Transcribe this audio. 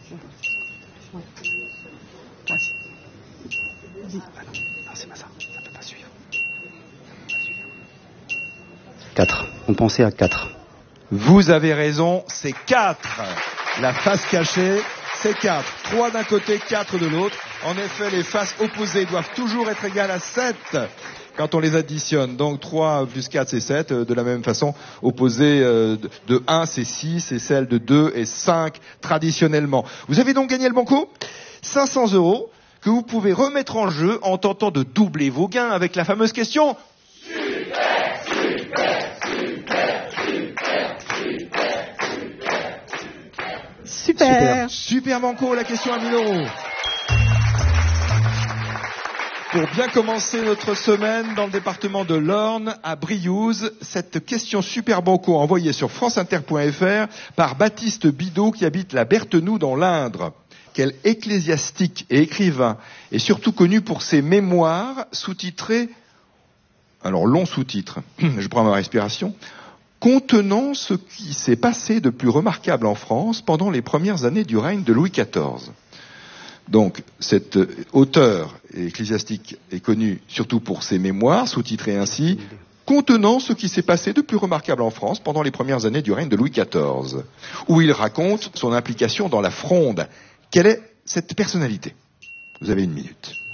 c'est pas ça. Ça peut pas suivre. 4. On pensait à 4. Vous avez raison, c'est 4. La face cachée, c'est 4. 3 d'un côté, 4 de l'autre. En effet, les faces opposées doivent toujours être égales à 7 quand on les additionne. Donc 3 plus 4, c'est 7. De la même façon, opposé de 1, c'est 6. Et celle de 2 et 5, traditionnellement. Vous avez donc gagné le banco 500 € que vous pouvez remettre en jeu en tentant de doubler vos gains avec la fameuse question... Super banco, la question à 1000 €. Pour bien commencer notre semaine dans le département de l'Orne, à Briouze, cette question super banco envoyée sur franceinter.fr par Baptiste Bidot qui habite la Berthenoux dans l'Indre. Quel ecclésiastique et écrivain est surtout connu pour ses mémoires sous-titrés, alors long sous-titre, je prends ma respiration, contenant ce qui s'est passé de plus remarquable en France pendant les premières années du règne de Louis XIV. Donc, cet auteur ecclésiastique est connu surtout pour ses mémoires, sous-titrés ainsi, contenant ce qui s'est passé de plus remarquable en France pendant les premières années du règne de Louis XIV, où il raconte son implication dans la Fronde. Quelle est cette personnalité ? Vous avez 1 minute.